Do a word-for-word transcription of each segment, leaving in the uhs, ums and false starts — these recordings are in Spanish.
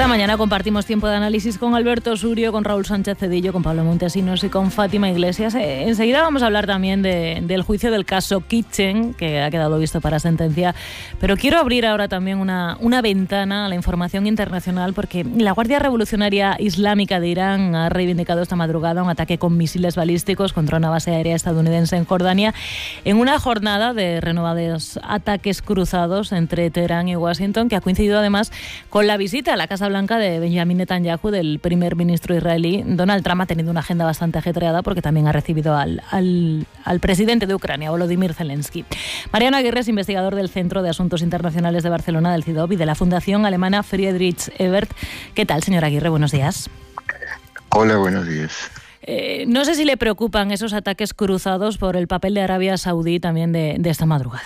Esta mañana compartimos tiempo de análisis con Alberto Surio, con Raúl Sánchez Cedillo, con Pablo Montesinos y con Fátima Iglesias. Eh, enseguida vamos a hablar también de, del juicio del caso Kitchen, que ha quedado visto para sentencia. Pero quiero abrir ahora también una, una ventana a la información internacional, porque la Guardia Revolucionaria Islámica de Irán ha reivindicado esta madrugada un ataque con misiles balísticos contra una base aérea estadounidense en Jordania, en una jornada de renovados ataques cruzados entre Teherán y Washington, que ha coincidido además con la visita a la Casa Blanca de Benjamin Netanyahu, del primer ministro israelí. Donald Trump ha tenido una agenda bastante ajetreada porque también ha recibido al, al, al presidente de Ucrania, Volodymyr Zelensky. Mariano Aguirre es investigador del Centro de Asuntos Internacionales de Barcelona, del C I D O B, y de la Fundación Alemana Friedrich Ebert. ¿Qué tal, señor Aguirre? Buenos días. Hola, buenos días. Eh, no sé si le preocupan esos ataques cruzados por el papel de Arabia Saudí también de, de esta madrugada.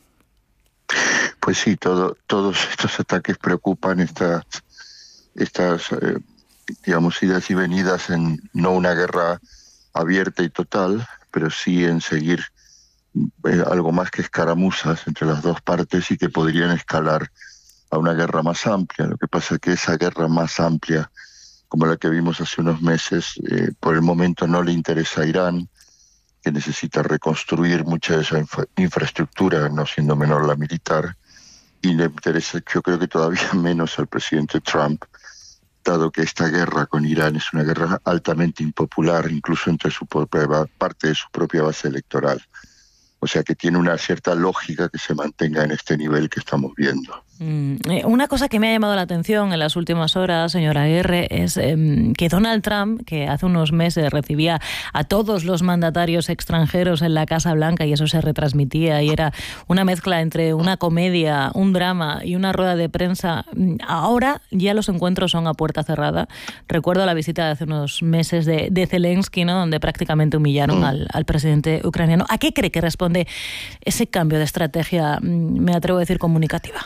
Pues sí, todo, todos estos ataques preocupan, estas, estas eh, digamos, idas y venidas en no una guerra abierta y total, pero sí en seguir eh, algo más que escaramuzas entre las dos partes y que podrían escalar a una guerra más amplia. Lo que pasa es que esa guerra más amplia, como la que vimos hace unos meses, eh, por el momento no le interesa a Irán, que necesita reconstruir mucha de esa infra- infraestructura, no siendo menor la militar, y le interesa, yo creo que todavía menos al presidente Trump, dado que esta guerra con Irán es una guerra altamente impopular, incluso entre su propia parte de su propia base electoral. O sea que tiene una cierta lógica que se mantenga en este nivel que estamos viendo. Mm, una cosa que me ha llamado la atención en las últimas horas, señora Aguirre, es eh, que Donald Trump, que hace unos meses recibía a todos los mandatarios extranjeros en la Casa Blanca y eso se retransmitía y era una mezcla entre una comedia, un drama y una rueda de prensa, ahora ya los encuentros son a puerta cerrada. Recuerdo la visita de hace unos meses de, de Zelensky, ¿no?, donde prácticamente humillaron mm. al, al presidente ucraniano. ¿A qué cree que responde ese cambio de estrategia, me atrevo a decir, comunicativa?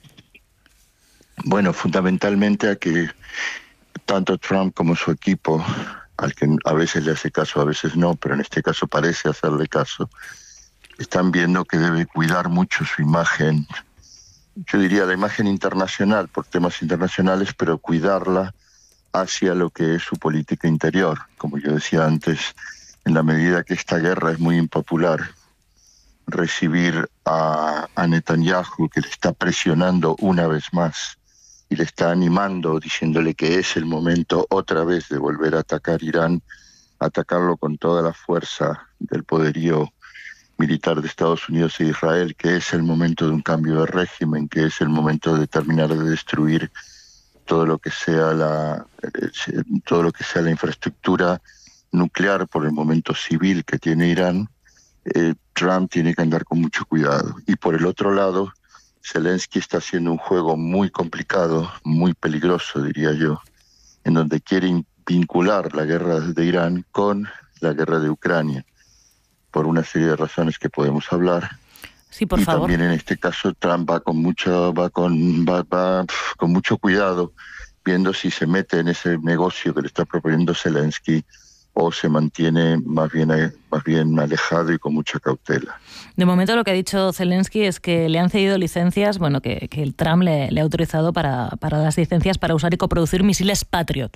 Bueno, fundamentalmente a que tanto Trump como su equipo, al que a veces le hace caso, a veces no, pero en este caso parece hacerle caso, están viendo que debe cuidar mucho su imagen, yo diría la imagen internacional, por temas internacionales, pero cuidarla hacia lo que es su política interior. Como yo decía antes, en la medida que esta guerra es muy impopular, recibir a, a Netanyahu, que le está presionando una vez más y le está animando, diciéndole que es el momento otra vez de volver a atacar Irán, atacarlo con toda la fuerza del poderío militar de Estados Unidos e Israel, que es el momento de un cambio de régimen, que es el momento de terminar de destruir todo lo que sea la, todo lo que sea la infraestructura nuclear, por el momento civil que tiene Irán. Eh, Trump tiene que andar con mucho cuidado. Y por el otro lado, Zelensky está haciendo un juego muy complicado, muy peligroso, diría yo, en donde quiere vincular la guerra de Irán con la guerra de Ucrania, por una serie de razones que podemos hablar. Sí, por y favor. También en este caso Trump va con mucho, va con, va, va, con mucho cuidado, viendo si se mete en ese negocio que le está proponiendo Zelensky o se mantiene más bien, más bien alejado y con mucha cautela. De momento lo que ha dicho Zelensky es que le han cedido licencias, bueno, que, que el Trump le, le ha autorizado para, para las licencias para usar y coproducir misiles Patriot.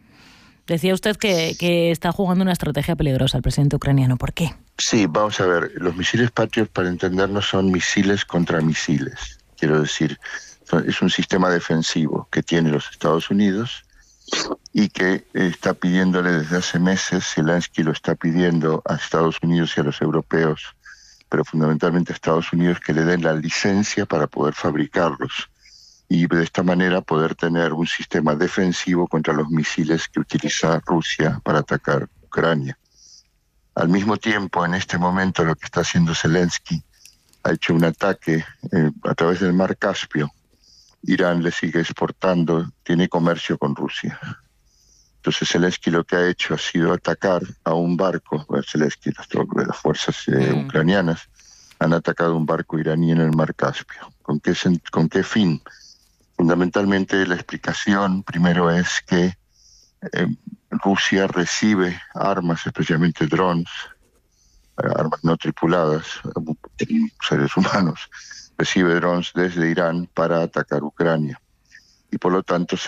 Decía usted que, que está jugando una estrategia peligrosa el presidente ucraniano. ¿Por qué? Sí, vamos a ver. Los misiles Patriot, para entendernos, son misiles contra misiles. Quiero decir, es un sistema defensivo que tiene los Estados Unidos y que está pidiéndole desde hace meses, Zelensky lo está pidiendo a Estados Unidos y a los europeos, pero fundamentalmente a Estados Unidos, que le den la licencia para poder fabricarlos y de esta manera poder tener un sistema defensivo contra los misiles que utiliza Rusia para atacar Ucrania. Al mismo tiempo, en este momento, lo que está haciendo Zelensky ha hecho un ataque eh, a través del Mar Caspio. Irán le sigue exportando, tiene comercio con Rusia. Entonces Zelensky lo que ha hecho ha sido atacar a un barco, bueno, Zelensky, las, las fuerzas eh, mm. ucranianas han atacado un barco iraní en el Mar Caspio. ¿Con qué, con qué fin? Fundamentalmente la explicación primero es que eh, Rusia recibe armas, especialmente drones, eh, armas no tripuladas, seres humanos, recibe drones desde Irán para atacar Ucrania. Y por lo tanto